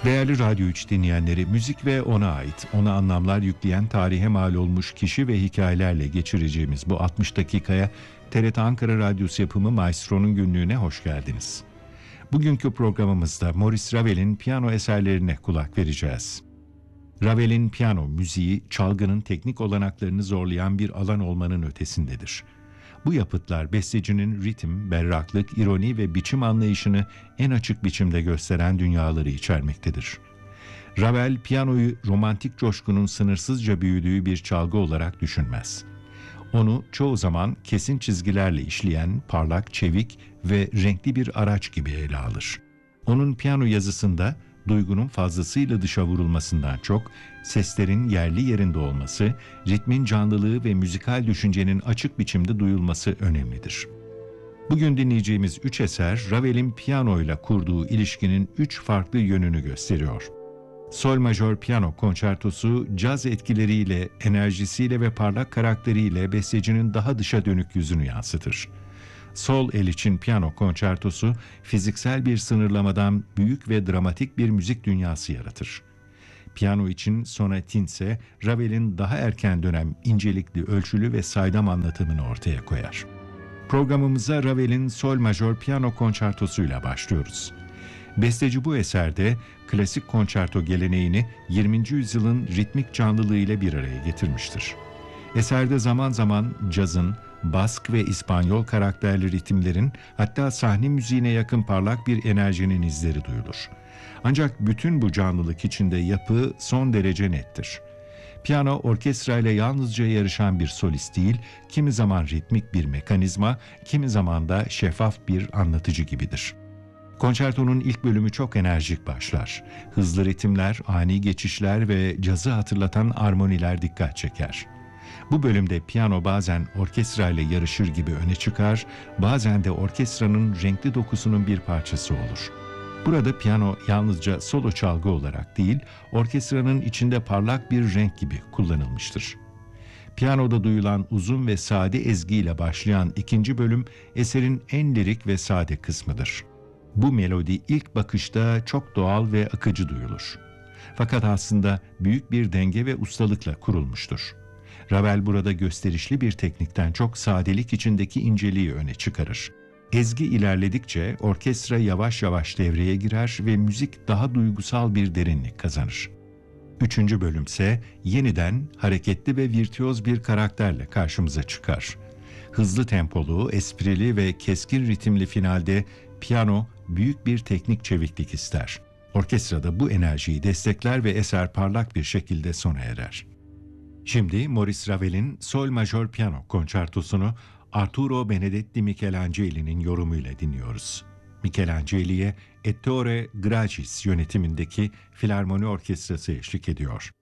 Değerli Radyo 3 dinleyenleri, müzik ve ona ait, ona anlamlar yükleyen tarihe mal olmuş kişi ve hikayelerle geçireceğimiz bu 60 dakikaya TRT Ankara Radyosu yapımı Maestro'nun günlüğüne hoş geldiniz. Bugünkü programımızda Maurice Ravel'in piyano eserlerine kulak vereceğiz. Ravel'in piyano müziği, çalgının teknik olanaklarını zorlayan bir alan olmanın ötesindedir. Bu yapıtlar bestecinin ritim, berraklık, ironi ve biçim anlayışını en açık biçimde gösteren dünyaları içermektedir. Ravel, piyanoyu romantik coşkunun sınırsızca büyüdüğü bir çalgı olarak düşünmez. Onu çoğu zaman kesin çizgilerle işleyen, parlak, çevik ve renkli bir araç gibi ele alır. Onun piyano yazısında duygunun fazlasıyla dışa vurulmasından çok, seslerin yerli yerinde olması, ritmin canlılığı ve müzikal düşüncenin açık biçimde duyulması önemlidir. Bugün dinleyeceğimiz 3 eser, Ravel'in piyanoyla kurduğu ilişkinin 3 farklı yönünü gösteriyor. Sol majör piyano konçertosu, caz etkileriyle, enerjisiyle ve parlak karakteriyle bestecinin daha dışa dönük yüzünü yansıtır. Sol el için piyano konçertosu, fiziksel bir sınırlamadan büyük ve dramatik bir müzik dünyası yaratır. Piyano için sonatin ise Ravel'in daha erken dönem incelikli, ölçülü ve saydam anlatımını ortaya koyar. Programımıza Ravel'in sol majör piyano konçertosuyla başlıyoruz. Besteci bu eserde klasik konçerto geleneğini 20. yüzyılın ritmik canlılığıyla bir araya getirmiştir. Eserde zaman zaman cazın, bask ve İspanyol karakterli ritimlerin, hatta sahne müziğine yakın parlak bir enerjinin izleri duyulur. Ancak bütün bu canlılık içinde yapı son derece nettir. Piyano, orkestra ile yalnızca yarışan bir solist değil, kimi zaman ritmik bir mekanizma, kimi zaman da şeffaf bir anlatıcı gibidir. Konçertonun ilk bölümü çok enerjik başlar. Hızlı ritimler, ani geçişler ve cazı hatırlatan armoniler dikkat çeker. Bu bölümde piyano bazen orkestra ile yarışır gibi öne çıkar, bazen de orkestranın renkli dokusunun bir parçası olur. Burada piyano yalnızca solo çalgı olarak değil, orkestranın içinde parlak bir renk gibi kullanılmıştır. Piyanoda duyulan uzun ve sade ezgiyle başlayan ikinci bölüm eserin en lirik ve sade kısmıdır. Bu melodi ilk bakışta çok doğal ve akıcı duyulur. Fakat aslında büyük bir denge ve ustalıkla kurulmuştur. Ravel burada gösterişli bir teknikten çok sadelik içindeki inceliği öne çıkarır. Ezgi ilerledikçe orkestra yavaş yavaş devreye girer ve müzik daha duygusal bir derinlik kazanır. Üçüncü bölümse yeniden hareketli ve virtüöz bir karakterle karşımıza çıkar. Hızlı tempolu, esprili ve keskin ritimli finalde piyano büyük bir teknik çeviklik ister. Orkestrada bu enerjiyi destekler ve eser parlak bir şekilde sona erer. Şimdi Maurice Ravel'in sol majör piyano konçertosunu Arturo Benedetti Michelangeli'nin yorumuyla dinliyoruz. Michelangeli'ye Ettore Gracis yönetimindeki Filarmoni Orkestrası eşlik ediyor.